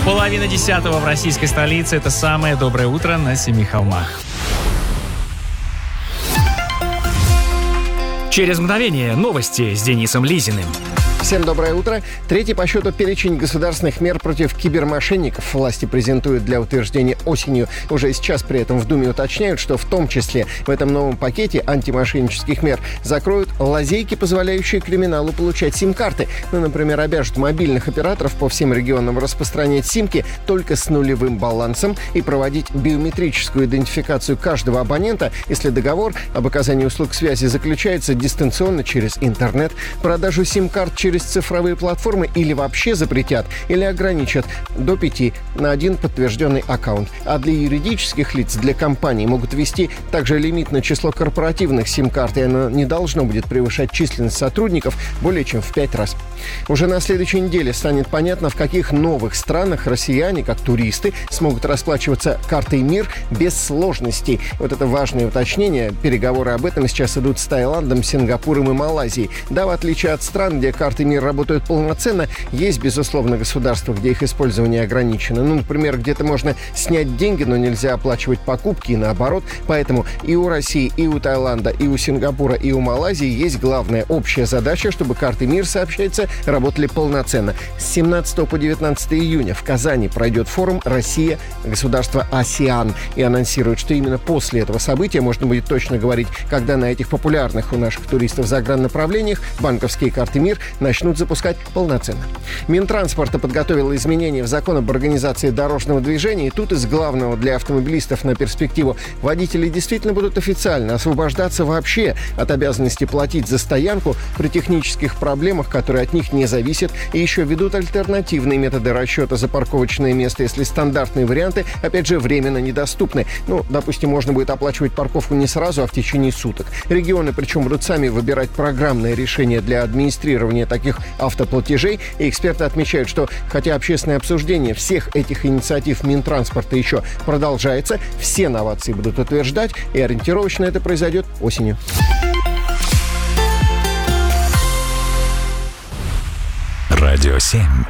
9:30 в российской столице. Это самое доброе утро на Семи холмах. Через мгновение новости с Денисом Лизиным. Всем доброе утро. Третий по счету перечень государственных мер против кибермошенников власти презентуют для утверждения осенью. Уже сейчас при этом в Думе уточняют, что в том числе в этом новом пакете антимошеннических мер закроют лазейки, позволяющие криминалу получать сим-карты. Например, обяжут мобильных операторов по всем регионам распространять симки только с нулевым балансом и проводить биометрическую идентификацию каждого абонента, если договор об оказании услуг связи заключается дистанционно через интернет. Продажу сим-карт через цифровые платформы или вообще запретят, или ограничат до 5 на один подтвержденный аккаунт. А для юридических лиц, для компаний могут ввести также лимит на число корпоративных сим-карт, и оно не должно будет превышать численность сотрудников более чем в 5 раз. Уже на следующей неделе станет понятно, в каких новых странах россияне, как туристы, смогут расплачиваться картой МИР без сложностей. Вот это важное уточнение. Переговоры об этом сейчас идут с Таиландом, Сингапуром и Малайзией. Да, в отличие от стран, где карты МИР работают полноценно, есть, безусловно, государства, где их использование ограничено. Например, где-то можно снять деньги, но нельзя оплачивать покупки и наоборот. Поэтому и у России, и у Таиланда, и у Сингапура, и у Малайзии есть главная общая задача, чтобы карты МИР, сообщается, работали полноценно. С 17 по 19 июня в Казани пройдет форум «Россия. Государство АСЕАН». И анонсируют, что именно после этого события можно будет точно говорить, когда на этих популярных у наших туристов заграннаправлениях банковские карты МИР начнут запускать полноценно. Минтранспорта подготовила изменения в закон об организации дорожного движения. И тут из главного для автомобилистов на перспективу: водители действительно будут официально освобождаться вообще от обязанности платить за стоянку при технических проблемах, которые от них не зависят. И еще ведут альтернативные методы расчета за парковочное место, если стандартные варианты, опять же, временно недоступны. Допустим, можно будет оплачивать парковку не сразу, а в течение суток. Регионы, причем, будут сами выбирать программное решение для администрирования таких автоплатежей. И эксперты отмечают, что хотя общественное обсуждение всех этих инициатив Минтранспорта еще продолжается, все новации будут утверждать, и ориентировочно это произойдет осенью. Радио 7.